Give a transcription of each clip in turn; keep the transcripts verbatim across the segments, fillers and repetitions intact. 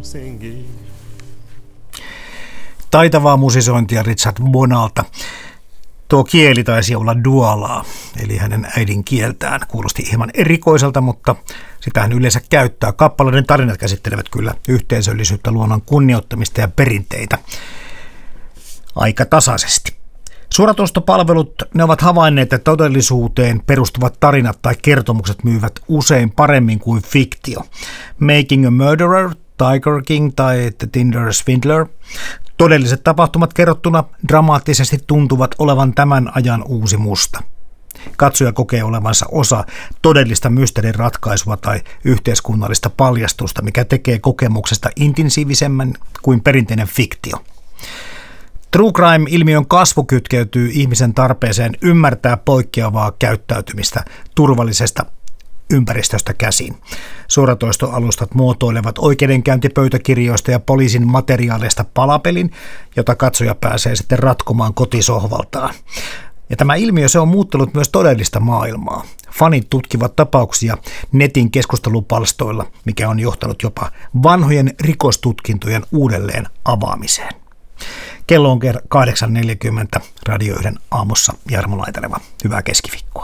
Taitavaa musisointia Richard Bonalta. Tuo kieli taisi olla dualaa, eli hänen äidinkieltään. Kuulosti hieman erikoiselta, mutta sitä hän yleensä käyttää. Kappaleiden tarinat käsittelevät kyllä yhteisöllisyyttä, luonnon kunnioittamista ja perinteitä aika tasaisesti. Suoratoistopalvelut, ne ovat havainneet, että todellisuuteen perustuvat tarinat tai kertomukset myyvät usein paremmin kuin fiktio. Making a Murderer, Tiger King tai The Tinder Swindler. Todelliset tapahtumat kerrottuna dramaattisesti tuntuvat olevan tämän ajan uusi musta. Katsoja kokee olevansa osa todellista mysteerin ratkaisua tai yhteiskunnallista paljastusta, mikä tekee kokemuksesta intensiivisemmän kuin perinteinen fiktio. True crime-ilmiön kasvu kytkeytyy ihmisen tarpeeseen ymmärtää poikkeavaa käyttäytymistä turvallisesta ympäristöstä käsin. Suoratoistoalustat muotoilevat oikeudenkäyntipöytäkirjoista ja poliisin materiaaleista palapelin, jota katsoja pääsee sitten ratkomaan kotisohvaltaan. Ja tämä ilmiö se on muuttanut myös todellista maailmaa. Fanit tutkivat tapauksia netin keskustelupalstoilla, mikä on johtanut jopa vanhojen rikostutkintojen uudelleen avaamiseen. Kello on kahdeksan neljäkymmentä, Radio yhden aamussa Jarmo Laitaneva. Hyvää keskiviikkoa.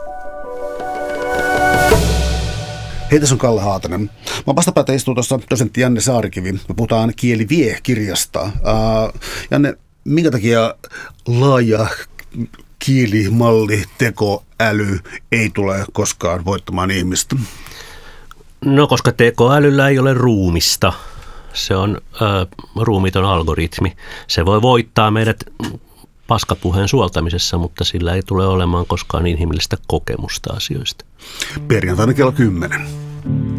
Hei, tässä on Kalle Haatanen. Mä vastapäätä istuu tuossa dosentti Janne Saarikivi. Me puhutaan Kieli vie-kirjasta. Uh, Janne, minkä takia laaja kielimalli, tekoäly ei tule koskaan voittamaan ihmistä? No, koska tekoälyllä ei ole ruumista. Se on äh, ruumiton algoritmi. Se voi voittaa meidät paskapuheen suoltamisessa, mutta sillä ei tule olemaan koskaan inhimillistä kokemusta asioista. Perjantaina kello kymmenen.